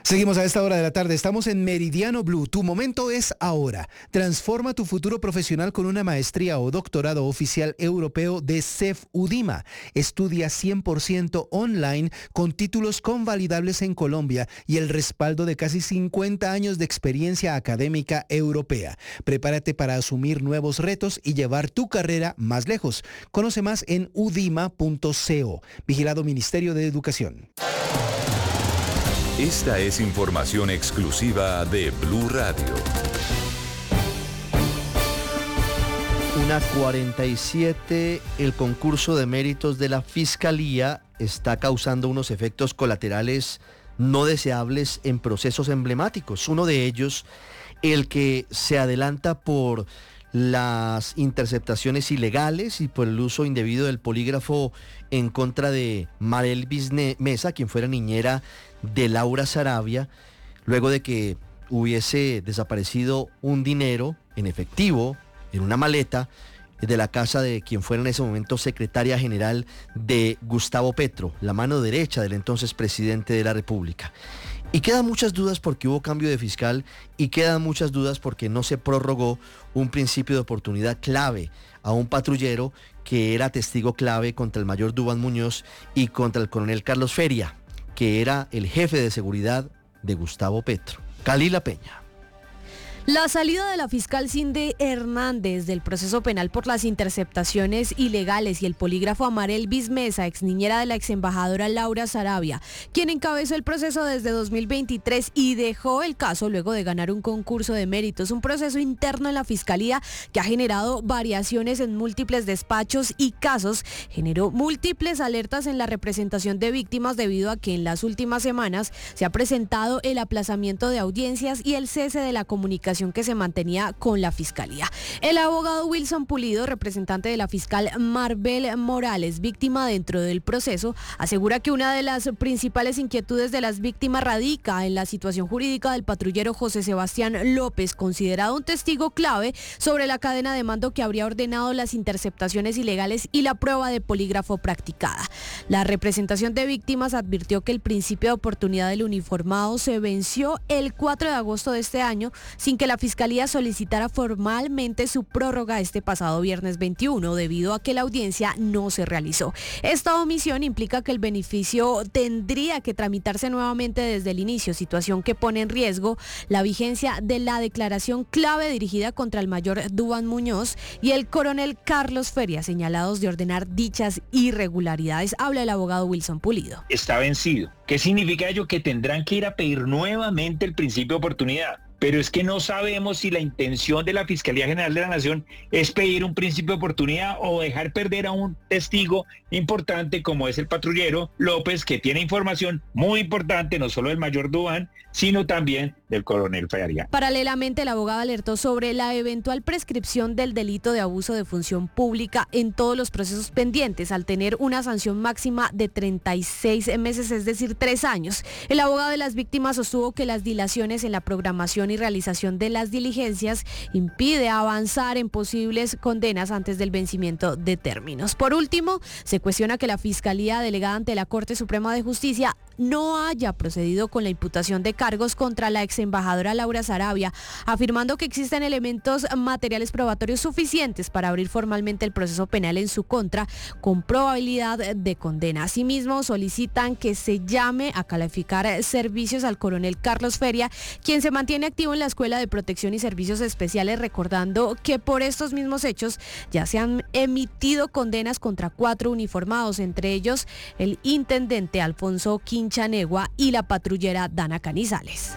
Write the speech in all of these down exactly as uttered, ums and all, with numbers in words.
Seguimos a esta hora de la tarde, estamos en Meridiano Blue, tu momento es ahora. Transforma tu futuro profesional con una maestría o doctorado oficial europeo de CEF UDIMA. Estudia cien por ciento online con títulos convalidables en Colombia y el respaldo de casi cincuenta años de experiencia académica europea. Prepárate para asumir nuevos retos y llevar tu carrera más lejos. Conoce más en udima punto co. Vigilado Ministerio de Educación. Esta es información exclusiva de Blue Radio. Una cuarenta y siete, el concurso de méritos de la Fiscalía está causando unos efectos colaterales no deseables en procesos emblemáticos. Uno de ellos, el que se adelanta por las interceptaciones ilegales y por el uso indebido del polígrafo en contra de Marelvis Mesa, quien fuera niñera de Laura Sarabia, luego de que hubiese desaparecido un dinero en efectivo en una maleta de la casa de quien fuera en ese momento secretaria general de Gustavo Petro, la mano derecha del entonces presidente de la República. Y quedan muchas dudas porque hubo cambio de fiscal y quedan muchas dudas porque no se prorrogó un principio de oportunidad clave a un patrullero que era testigo clave contra el mayor Duván Muñoz y contra el coronel Carlos Feria, que era el jefe de seguridad de Gustavo Petro. Kalila Peña. La salida de la fiscal Cindy Hernández del proceso penal por las interceptaciones ilegales y el polígrafo a Marelvis Mesa, ex niñera de la ex embajadora Laura Sarabia, quien encabezó el proceso desde dos mil veintitrés y dejó el caso luego de ganar un concurso de méritos, un proceso interno en la fiscalía que ha generado variaciones en múltiples despachos y casos, generó múltiples alertas en la representación de víctimas debido a que en las últimas semanas se ha presentado el aplazamiento de audiencias y el cese de la comunicación que se mantenía con la Fiscalía. El abogado Wilson Pulido, representante de la fiscal Marbel Morales, víctima dentro del proceso, asegura que una de las principales inquietudes de las víctimas radica en la situación jurídica del patrullero José Sebastián López, considerado un testigo clave sobre la cadena de mando que habría ordenado las interceptaciones ilegales y la prueba de polígrafo practicada. La representación de víctimas advirtió que el principio de oportunidad del uniformado se venció el cuatro de agosto de este año, sin que la Fiscalía solicitara formalmente su prórroga este pasado viernes veintiuno, debido a que la audiencia no se realizó. Esta omisión implica que el beneficio tendría que tramitarse nuevamente desde el inicio, situación que pone en riesgo la vigencia de la declaración clave dirigida contra el mayor Duván Muñoz y el coronel Carlos Feria, señalados de ordenar dichas irregularidades. Habla el abogado Wilson Pulido. Está vencido. ¿Qué significa ello? Que tendrán que ir a pedir nuevamente el principio de oportunidad. Pero es que no sabemos si la intención de la Fiscalía General de la Nación es pedir un principio de oportunidad o dejar perder a un testigo importante como es el patrullero López, que tiene información muy importante, no solo del mayor Duván, sino también del coronel Feria. Paralelamente, el abogado alertó sobre la eventual prescripción del delito de abuso de función pública en todos los procesos pendientes, al tener una sanción máxima de treinta y seis meses, es decir, tres años. El abogado de las víctimas sostuvo que las dilaciones en la programación y realización de las diligencias impide avanzar en posibles condenas antes del vencimiento de términos. Por último, se cuestiona que la Fiscalía delegada ante la Corte Suprema de Justicia no haya procedido con la imputación de cargos contra la ex embajadora Laura Sarabia, afirmando que existen elementos materiales probatorios suficientes para abrir formalmente el proceso penal en su contra con probabilidad de condena. Asimismo, solicitan que se llame a calificar servicios al coronel Carlos Feria, quien se mantiene activo en la Escuela de Protección y Servicios Especiales, recordando que por estos mismos hechos ya se han emitido condenas contra cuatro uniformados, entre ellos el intendente Alfonso Quinchanegua y la patrullera Dana Canizales.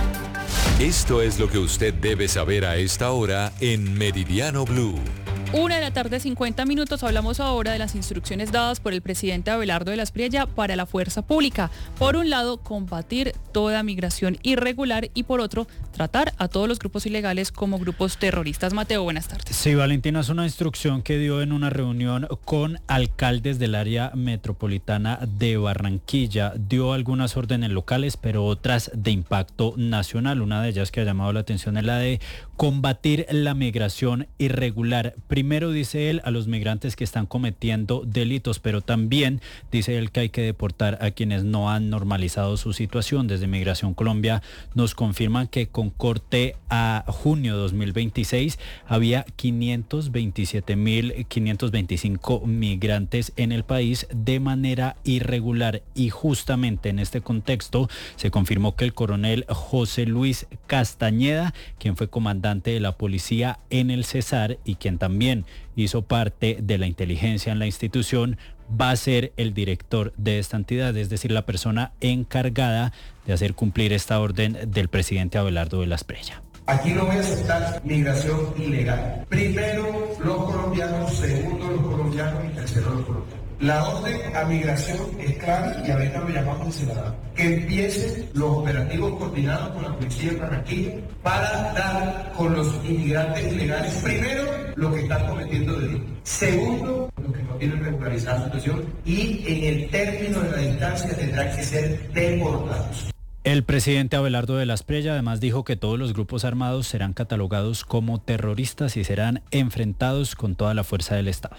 Esto es lo que usted debe saber a esta hora en Meridiano Blue. Una de la tarde, cincuenta minutos. Hablamos ahora de las instrucciones dadas por el presidente Abelardo de la Espriella para la fuerza pública. Por un lado, combatir toda migración irregular y por otro, tratar a todos los grupos ilegales como grupos terroristas. Mateo, buenas tardes. Sí, Valentina, es una instrucción que dio en una reunión con alcaldes del área metropolitana de Barranquilla. Dio algunas órdenes locales, pero otras de impacto nacional. Una de ellas que ha llamado la atención es la de combatir la migración irregular. Primero, dice él, a los migrantes que están cometiendo delitos, pero también dice él que hay que deportar a quienes no han normalizado su situación. Desde desde Migración Colombia nos confirman que con corte a junio dos mil veintiséis había quinientos veintisiete mil quinientos veinticinco migrantes en el país de manera irregular, y justamente en este contexto se confirmó que el coronel José Luis Castañeda, quien fue comandante de la policía en el Cesar y quien también hizo parte de la inteligencia en la institución, va a ser el director de esta entidad, es decir, la persona encargada de hacer cumplir esta orden del presidente Abelardo de la Espriella. Aquí no voy a aceptar migración ilegal. Primero los colombianos, segundo los colombianos y tercero los colombianos. La orden a migración es clara y ahorita lo llamamos encerrada. Que empiecen los operativos coordinados con la policía de Barranquilla para dar con los inmigrantes ilegales, primero, los que están cometiendo delitos. Segundo, los que no tienen regularizada su situación, y en el término de la distancia tendrán que ser deportados. El presidente Abelardo de la Espriella además dijo que todos los grupos armados serán catalogados como terroristas y serán enfrentados con toda la fuerza del Estado.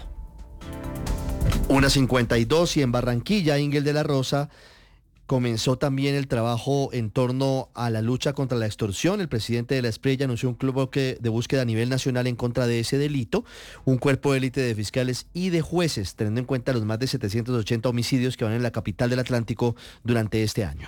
Una cincuenta y dos, y en Barranquilla, Ingel de la Rosa, comenzó también el trabajo en torno a la lucha contra la extorsión. El presidente de la Espriella anunció un club de búsqueda a nivel nacional en contra de ese delito, un cuerpo de élite de fiscales y de jueces, teniendo en cuenta los más de setecientos ochenta homicidios que van en la capital del Atlántico durante este año.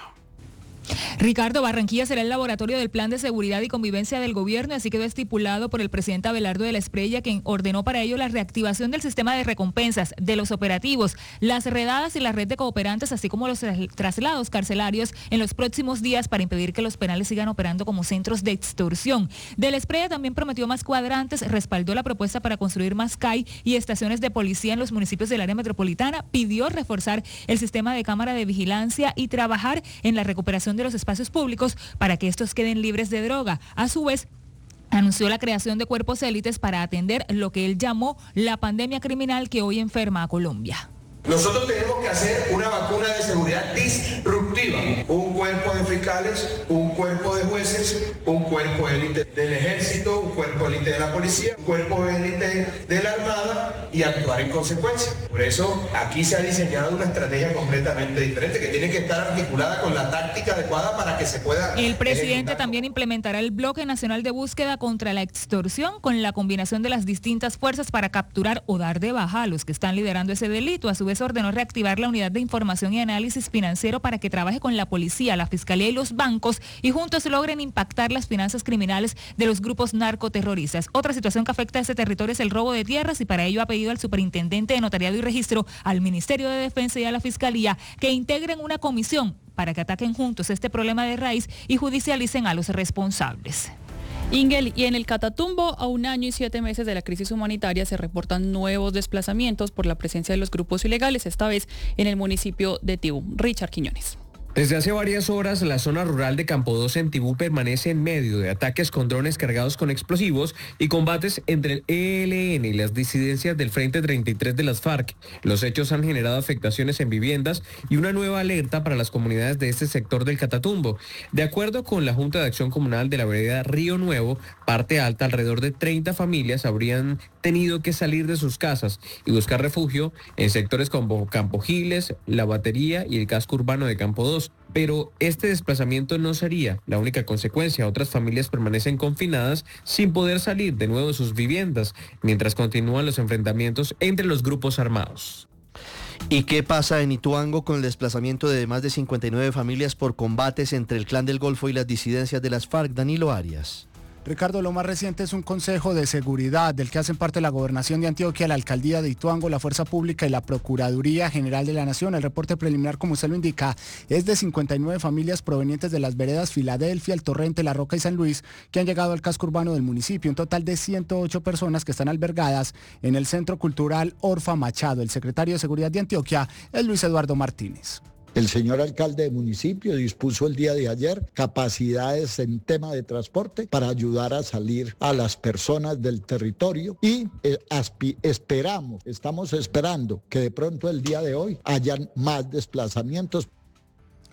Ricardo, Barranquilla será el laboratorio del Plan de Seguridad y Convivencia del Gobierno, así quedó estipulado por el presidente Abelardo de la Espriella, quien ordenó para ello la reactivación del sistema de recompensas, de los operativos, las redadas y la red de cooperantes, así como los traslados carcelarios en los próximos días para impedir que los penales sigan operando como centros de extorsión. De la Espriella también prometió más cuadrantes, respaldó la propuesta para construir más C A I y estaciones de policía en los municipios del área metropolitana, pidió reforzar el sistema de cámara de vigilancia y trabajar en la recuperación de los espacios públicos para que estos queden libres de droga. A su vez, anunció la creación de cuerpos élites para atender lo que él llamó la pandemia criminal que hoy enferma a Colombia. Nosotros tenemos que hacer una vacuna de seguridad disruptiva, un cuerpo de fiscales, un cuerpo de jueces, un cuerpo élite del ejército, un cuerpo élite de la policía, un cuerpo élite de la armada, y actuar en consecuencia. Por eso aquí se ha diseñado una estrategia completamente diferente que tiene que estar articulada con la táctica adecuada para que se pueda... El presidente ejecutar. También implementará el Bloque Nacional de Búsqueda contra la Extorsión con la combinación de las distintas fuerzas para capturar o dar de baja a los que están liderando ese delito. A su vez, ordenó reactivar la unidad de información y análisis financiero para que trabaje con la policía, la fiscalía y los bancos y juntos logren impactar las finanzas criminales de los grupos narcoterroristas. Otra situación que afecta a ese territorio es el robo de tierras, y para ello ha pedido al superintendente de Notariado y Registro, al Ministerio de Defensa y a la Fiscalía que integren una comisión para que ataquen juntos este problema de raíz y judicialicen a los responsables. Ingel, y en el Catatumbo, a un año y siete meses de la crisis humanitaria, se reportan nuevos desplazamientos por la presencia de los grupos ilegales, esta vez en el municipio de Tibú. Richard Quiñones. Desde hace varias horas, la zona rural de Campo dos en Tibú permanece en medio de ataques con drones cargados con explosivos y combates entre el E L N y las disidencias del Frente treinta y tres de las FARC. Los hechos han generado afectaciones en viviendas y una nueva alerta para las comunidades de este sector del Catatumbo. De acuerdo con la Junta de Acción Comunal de la vereda Río Nuevo, parte alta, alrededor de treinta familias habrían tenido que salir de sus casas y buscar refugio en sectores como Campo Giles, La Batería y el casco urbano de Campo dos. Pero este desplazamiento no sería la única consecuencia. Otras familias permanecen confinadas sin poder salir de nuevo de sus viviendas, mientras continúan los enfrentamientos entre los grupos armados. ¿Y qué pasa en Ituango con el desplazamiento de más de cincuenta y nueve familias por combates entre el Clan del Golfo y las disidencias de las FARC? Danilo Arias. Ricardo, lo más reciente es un consejo de seguridad del que hacen parte la Gobernación de Antioquia, la Alcaldía de Ituango, la Fuerza Pública y la Procuraduría General de la Nación. El reporte preliminar, como usted lo indica, es de cincuenta y nueve familias provenientes de las veredas Filadelfia, El Torrente, La Roca y San Luis, que han llegado al casco urbano del municipio. Un total de ciento ocho personas que están albergadas en el Centro Cultural Orfa Machado. El secretario de Seguridad de Antioquia es Luis Eduardo Martínez. El señor alcalde de municipio dispuso el día de ayer capacidades en tema de transporte para ayudar a salir a las personas del territorio y eh, aspi- esperamos, estamos esperando que de pronto el día de hoy hayan más desplazamientos.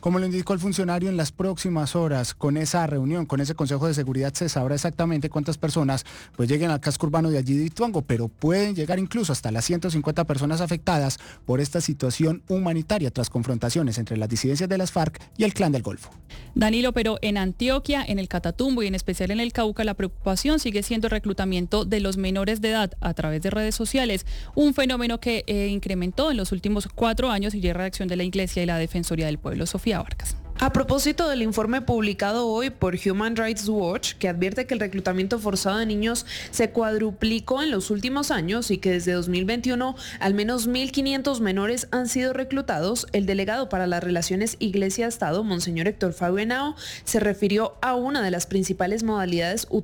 Como lo indicó el funcionario, en las próximas horas, con esa reunión, con ese Consejo de Seguridad, se sabrá exactamente cuántas personas pues lleguen al casco urbano de allí de Ituango, pero pueden llegar incluso hasta las ciento cincuenta personas afectadas por esta situación humanitaria tras confrontaciones entre las disidencias de las FARC y el Clan del Golfo. Danilo, pero en Antioquia, en el Catatumbo y en especial en el Cauca, la preocupación sigue siendo el reclutamiento de los menores de edad a través de redes sociales, un fenómeno que eh, incrementó en los últimos cuatro años y ya reacción de la Iglesia y la Defensoría del Pueblo. Sofía Vargas. A propósito del informe publicado hoy por Human Rights Watch, que advierte que el reclutamiento forzado de niños se cuadruplicó en los últimos años y que desde dos mil veintiuno al menos mil quinientos menores han sido reclutados, el delegado para las relaciones Iglesia-Estado, Monseñor Héctor Fabio Henao, se refirió a una de las principales modalidades utilizadas